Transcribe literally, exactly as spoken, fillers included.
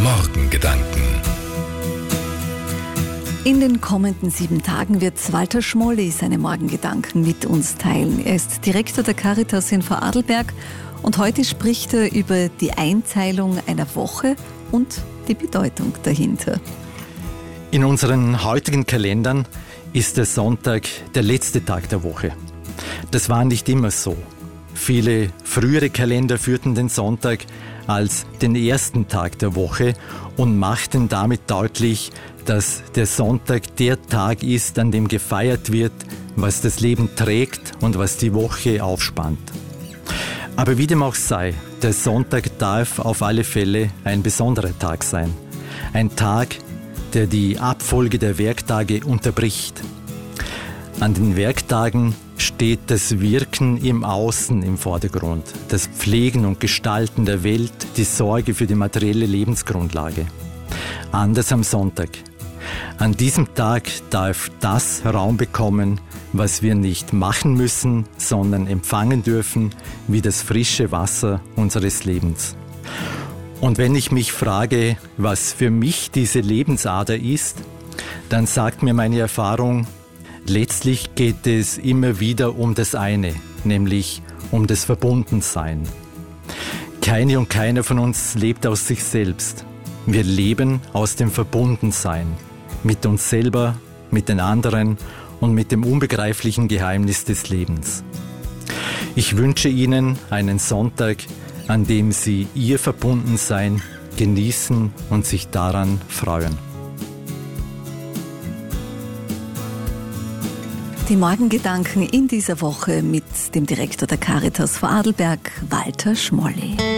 Morgengedanken. In den kommenden sieben Tagen wird Walter Schmolli seine Morgengedanken mit uns teilen. Er ist Direktor der Caritas in Vorarlberg und heute spricht er über die Einteilung einer Woche und die Bedeutung dahinter. In unseren heutigen Kalendern ist der Sonntag der letzte Tag der Woche. Das war nicht immer so. Viele frühere Kalender führten den Sonntag als den ersten Tag der Woche und machten damit deutlich, dass der Sonntag der Tag ist, an dem gefeiert wird, was das Leben trägt und was die Woche aufspannt. Aber wie dem auch sei, der Sonntag darf auf alle Fälle ein besonderer Tag sein. Ein Tag, der die Abfolge der Werktage unterbricht. An den Werktagen steht das Wirken im Außen im Vordergrund, das Pflegen und Gestalten der Welt, die Sorge für die materielle Lebensgrundlage. Anders am Sonntag. An diesem Tag darf das Raum bekommen, was wir nicht machen müssen, sondern empfangen dürfen, wie das frische Wasser unseres Lebens. Und wenn ich mich frage, was für mich diese Lebensader ist, dann sagt mir meine Erfahrung, letztlich geht es immer wieder um das eine, nämlich um das Verbundensein. Keine und keiner von uns lebt aus sich selbst. Wir leben aus dem Verbundensein. Mit uns selber, mit den anderen und mit dem unbegreiflichen Geheimnis des Lebens. Ich wünsche Ihnen einen Sonntag, an dem Sie Ihr Verbundensein genießen und sich daran freuen. Die Morgengedanken in dieser Woche mit dem Direktor der Caritas Vorarlberg, Walter Schmolli.